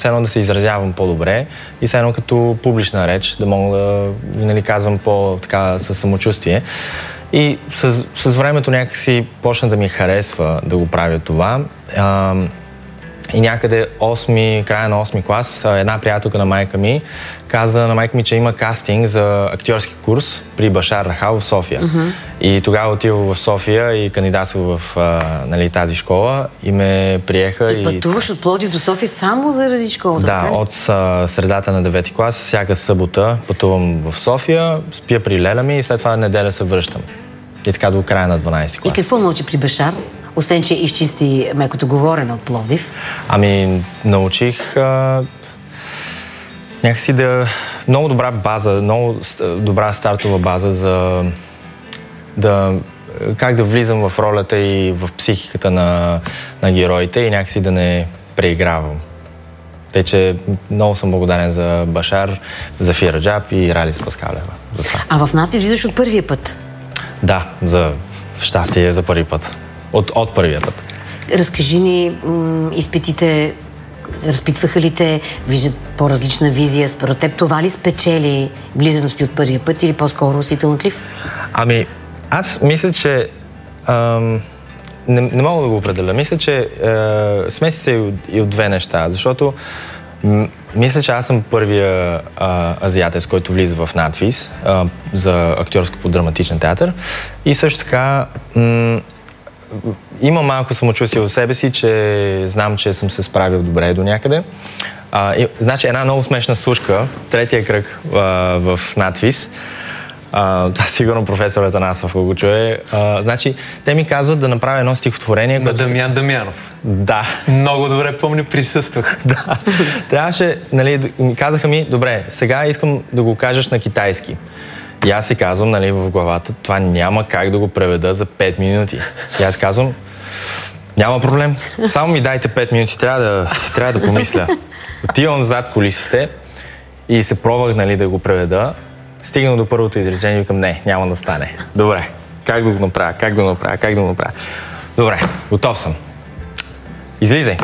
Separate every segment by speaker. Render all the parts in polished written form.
Speaker 1: все едно да се изразявам по-добре и все едно като публична реч, да мога да, нали, казвам по-така със самочувствие. И с времето някакси почна да ми харесва да го правя това. И някъде края на 8-ми клас, една приятелка на майка ми каза на майка ми, че има кастинг за актьорски курс при Башар Рахал в София. И тогава отива в София и кандидатства в нали, тази школа и ме приеха.
Speaker 2: И пътуваш от Пловдив до София само заради школата?
Speaker 1: Да, от средата на 9-ти клас, всяка събота пътувам в София, спя при леля ми и след това неделя се връщам. И така до края на 12-ти клас.
Speaker 2: И какво научи при Башар? Освен, че изчисти мекото говорене от Пловдив?
Speaker 1: Ами, научих някакси много добра база, много добра стартова база за как да влизам в ролята и в психиката на героите и някакси да не преигравам. Тъй, че много съм благодарен за Башар, за Фираджаб и Рали Спаскалева.
Speaker 2: А в НАТФИ влизаш от първия път?
Speaker 1: Да, за щастие за първи път. От първия път.
Speaker 2: Разкажи ни, изпитите, разпитваха ли те, виждат по-различна визия? Според теб това ли спечели влизането ти от първия път или по-скоро си талантлив?
Speaker 1: Ами, аз мисля, че не мога да го определя. Мисля, че смеси се и от две неща, защото мисля, че аз съм първия азиатец, който влиза в НАТФИЗ за актьорско по драматичен театър и също така има малко самочувствие в себе си, че знам, че съм се справил добре до някъде. Значи една много смешна случка, третия кръг в НАТФИЗ, това сигурно професорът Атанасов го чуе. Значи, те ми казват да направя едно стихотворение.
Speaker 3: На Дамян Дамянов.
Speaker 1: Да.
Speaker 3: Много добре помня, присъствах.
Speaker 1: Да. Трябваше, нали, казаха ми, добре, сега искам да го кажеш на китайски. И аз си казвам, нали, в главата, това няма как да го преведа за 5 минути. И аз казвам, няма проблем, само ми дайте 5 минути, трябва да помисля. Отивам зад кулисите и се пробвах, нали, да го преведа. Стигнах до първото изречение и викам, не, няма да стане. Добре, как да го направя? Добре, готов съм. Излизай.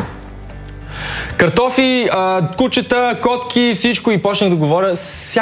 Speaker 1: Картофи, кучета, котки, всичко и почнах да говоря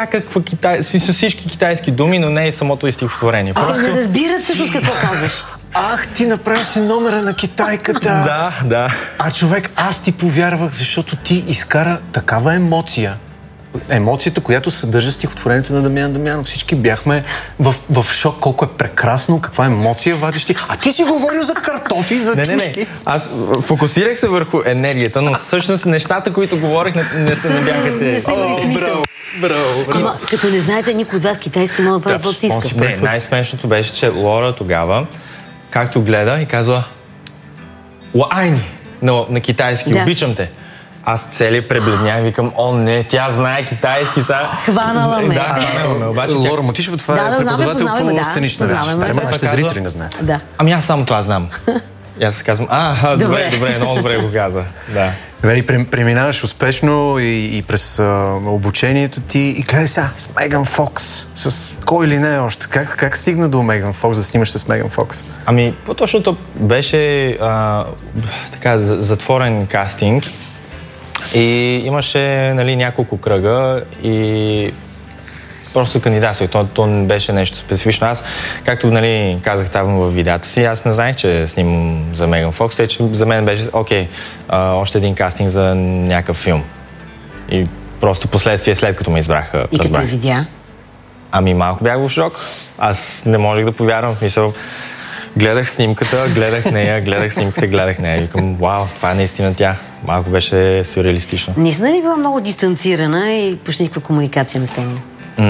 Speaker 1: всички китайски думи, но не и самото и стихотворение.
Speaker 2: Не разбира всъщност какво казваш.
Speaker 3: Ах, ти направи си номера на китайката.
Speaker 1: Да. А
Speaker 3: човек, аз ти повярвах, защото ти изкара такава емоция. Емоцията, която съдържа стихотворението на Дамян Дамянов. Всички бяхме в шок, колко е прекрасно, каква емоция вадиш ти. А ти си говорил за картофи, за чушки.
Speaker 1: Не. Аз фокусирах се върху енергията, но всъщност нещата, които говорих, не се бяха те.
Speaker 2: Не са имали смисъл.
Speaker 3: Браво.
Speaker 2: Ама, като не знаете никой от вас китайски, мога да прави каквото си иска.
Speaker 1: Не, най-смешното беше, че Лора тогава, както гледа и казва "Лайни" на китайски, обичам те. Аз цели пребледнях и викам, не, тя знае китайски са.
Speaker 2: Хванала ме.
Speaker 1: Да, хванала ме. Обаче
Speaker 3: Лора Мотишева, това е преподавател по сценична реч. Нашите зрители не знаят.
Speaker 2: Да.
Speaker 1: Ами аз само това знам. И аз казвам, добре, много добре го каза. Да.
Speaker 3: Преминаваш успешно и през обучението ти и гледай сега с Меган Фокс. С кой или не още? Как стигна до Меган Фокс, да снимаш с Меган Фокс?
Speaker 1: Ами, по-точното беше така затворен кастинг. И имаше, нали, няколко кръга и просто кандидатствах. То не беше нещо специфично. Аз, както, нали, казах там в видеята си, аз не знаех, че снимам за Меган Фокс, тъй че за мен беше още един кастинг за някакъв филм. И просто последствие, след като ме избраха.
Speaker 2: И като я видя?
Speaker 1: Ами малко бях в шок. Аз не можех да повярвам. Мисъл, гледах снимката, гледах нея. И викам, вау, това е наистина тя. Малко беше сюрреалистично.
Speaker 2: Наистина ли била много дистанцирана и почти никаква комуникация не сте имали?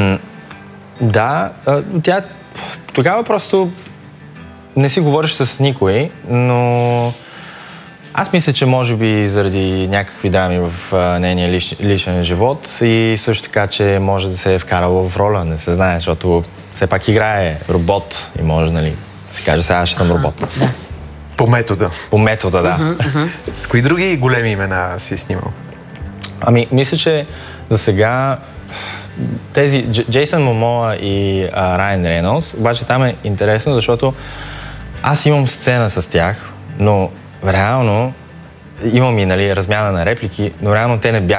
Speaker 1: Да, тя тогава просто не си говориш с никой, но аз мисля, че може би заради някакви драми в нейния личен живот и също така, че може да се е вкарала в роля, не се знае, защото все пак играе робот и може, нали, си каже, сега ще съм робот.
Speaker 2: Да.
Speaker 3: По метода.
Speaker 1: По метода, да.
Speaker 3: С кои други големи имена си снимал?
Speaker 1: Ами, мисля, че за сега тези Джейсън Момоа и Райан Рейнолдс, обаче там е интересно, защото аз имам сцена с тях, но реално имам и, нали, размяна на реплики, но реално те не бяха